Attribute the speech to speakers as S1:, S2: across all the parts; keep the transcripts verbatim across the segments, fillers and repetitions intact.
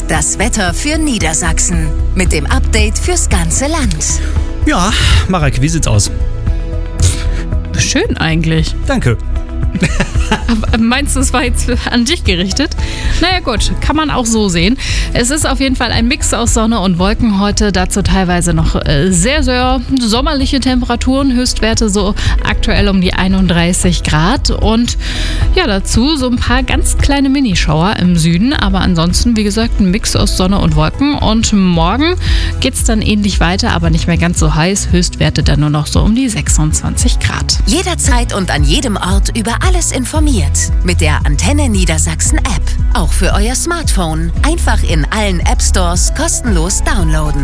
S1: das Wetter für Niedersachsen. Mit dem Update fürs ganze Land.
S2: Ja, Mareike, wie sieht's aus?
S3: Schön eigentlich.
S2: Danke.
S3: Aber meinst du, es war jetzt an dich gerichtet? Naja gut, kann man auch so sehen. Es ist auf jeden Fall ein Mix aus Sonne und Wolken heute. Dazu teilweise noch sehr, sehr sommerliche Temperaturen. Höchstwerte so aktuell um die einunddreißig Grad. Und ja, dazu so ein paar ganz kleine Minischauer im Süden. Aber ansonsten, wie gesagt, ein Mix aus Sonne und Wolken. Und morgen geht es dann ähnlich weiter, aber nicht mehr ganz so heiß. Höchstwerte dann nur noch so um die sechsundzwanzig Grad.
S1: Jederzeit und an jedem Ort über alles informiert. Mit der Antenne Niedersachsen App. Auch für euer Smartphone. Einfach in allen App Stores kostenlos downloaden.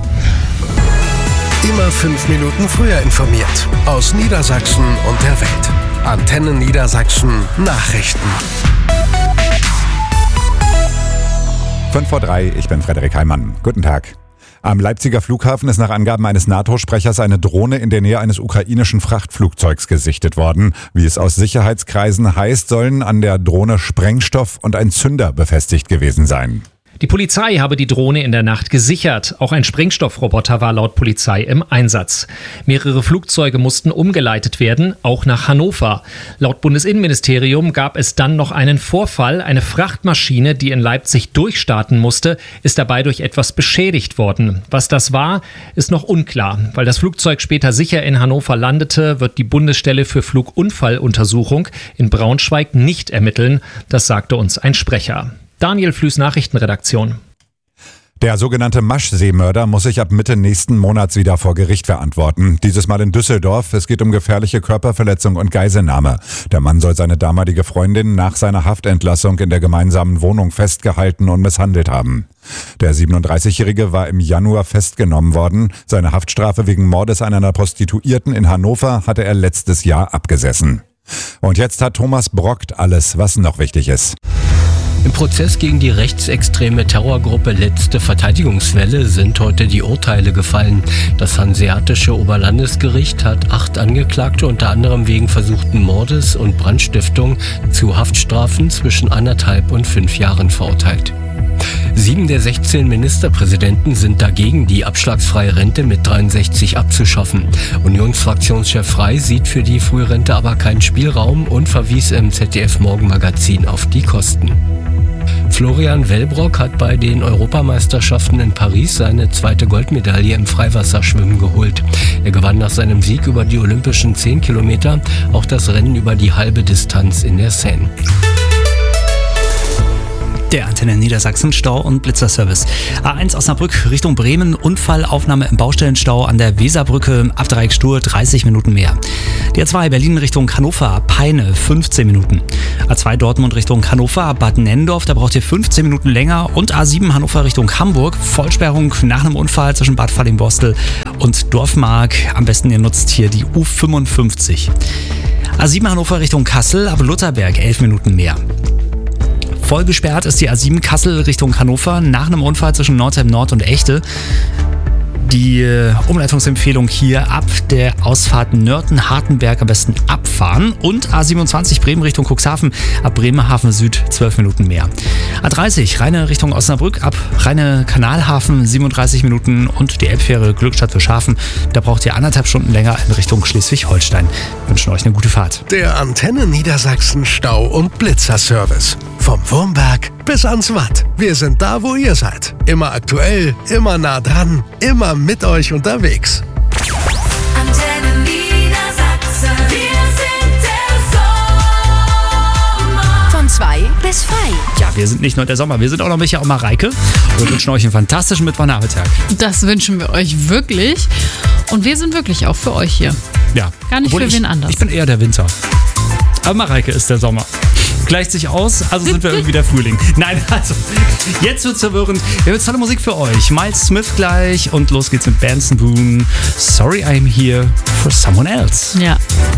S4: Immer fünf Minuten früher informiert. Aus Niedersachsen und der Welt. Antenne Niedersachsen Nachrichten.
S5: fünf vor drei, ich bin Frederik Heimann. Guten Tag. Am Leipziger Flughafen ist nach Angaben eines NATO-Sprechers eine Drohne in der Nähe eines ukrainischen Frachtflugzeugs gesichtet worden. Wie es aus Sicherheitskreisen heißt, sollen an der Drohne Sprengstoff und ein Zünder befestigt gewesen sein.
S6: Die Polizei habe die Drohne in der Nacht gesichert. Auch ein Sprengstoffroboter war laut Polizei im Einsatz. Mehrere Flugzeuge mussten umgeleitet werden, auch nach Hannover. Laut Bundesinnenministerium gab es dann noch einen Vorfall. Eine Frachtmaschine, die in Leipzig durchstarten musste, ist dabei durch etwas beschädigt worden. Was das war, ist noch unklar. Weil das Flugzeug später sicher in Hannover landete, wird die Bundesstelle für Flugunfalluntersuchung in Braunschweig nicht ermitteln. Das sagte uns ein Sprecher. Daniel Flüß, Nachrichtenredaktion.
S5: Der sogenannte Maschseemörder muss sich ab Mitte nächsten Monats wieder vor Gericht verantworten. Dieses Mal in Düsseldorf. Es geht um gefährliche Körperverletzung und Geiselnahme. Der Mann soll seine damalige Freundin nach seiner Haftentlassung in der gemeinsamen Wohnung festgehalten und misshandelt haben. Der siebenunddreißigjährige war im Januar festgenommen worden. Seine Haftstrafe wegen Mordes an einer Prostituierten in Hannover hatte er letztes Jahr abgesessen. Und jetzt hat Thomas Brockt alles, was noch wichtig ist.
S7: Im Prozess gegen die rechtsextreme Terrorgruppe Letzte Verteidigungswelle sind heute die Urteile gefallen. Das Hanseatische Oberlandesgericht hat acht Angeklagte unter anderem wegen versuchten Mordes und Brandstiftung zu Haftstrafen zwischen anderthalb und fünf Jahren verurteilt. Sieben der sechzehn Ministerpräsidenten sind dagegen, die abschlagsfreie Rente mit dreiundsechzig abzuschaffen. Unionsfraktionschef Frey sieht für die Frührente aber keinen Spielraum und verwies im Z D F-Morgenmagazin auf die Kosten. Florian Wellbrock hat bei den Europameisterschaften in Paris seine zweite Goldmedaille im Freiwasserschwimmen geholt. Er gewann nach seinem Sieg über die olympischen zehn Kilometer auch das Rennen über die halbe Distanz in der Seine.
S2: Der Antenne Niedersachsen Stau- und Blitzerservice. A eins Osnabrück Richtung Bremen, Unfallaufnahme im Baustellenstau an der Weserbrücke, ab Dreieck Stur dreißig Minuten mehr. Die A zwei Berlin Richtung Hannover, Peine fünfzehn Minuten. A zwei Dortmund Richtung Hannover, Bad Nennendorf, da braucht ihr fünfzehn Minuten länger. Und A sieben Hannover Richtung Hamburg, Vollsperrung nach einem Unfall zwischen Bad Fallingbostel und Dorfmark. Am besten ihr nutzt hier die U fünfundfünfzig. A sieben Hannover Richtung Kassel, ab Lutherberg elf Minuten mehr. Voll gesperrt ist die A sieben Kassel Richtung Hannover nach einem Unfall zwischen Nordheim Nord und Echte. Die äh, Umleitungsempfehlung hier ab der Ausfahrt Nörten-Hartenberg am besten abfahren. Und A siebenundzwanzig Bremen Richtung Cuxhaven, ab Bremerhaven Süd zwölf Minuten mehr. A dreißig Rheine Richtung Osnabrück, ab Rheine-Kanalhafen siebenunddreißig Minuten. Und die Elbfähre Glückstadt für Schafen, da braucht ihr anderthalb Stunden länger in Richtung Schleswig-Holstein. Wir wünschen euch eine gute Fahrt.
S4: Der Antenne Niedersachsen Stau- und Blitzerservice. Vom Wurmberg bis ans Watt. Wir sind da, wo ihr seid. Immer aktuell, immer nah dran, immer mit euch unterwegs.
S1: Antenne Niedersachsen. Wir sind der Sommer. Von zwei bis frei.
S2: Ja, wir sind nicht nur der Sommer, wir sind auch noch Micha und Mareike. Wir wünschen euch einen fantastischen Mittwochnachmittag.
S3: Das wünschen wir euch wirklich. Und wir sind wirklich auch für euch hier.
S2: Ja.
S3: Gar nicht
S2: Obwohl
S3: für
S2: ich,
S3: wen anders.
S2: Ich bin eher der Winter. Aber Mareike ist der Sommer. Gleicht sich aus, also sind wir irgendwie der Frühling. Nein, also, jetzt wird's verwirrend. Wir haben jetzt tolle Musik für euch. Miles Smith gleich und los geht's mit Benson Boone. Sorry I'm here for someone else.
S3: Ja.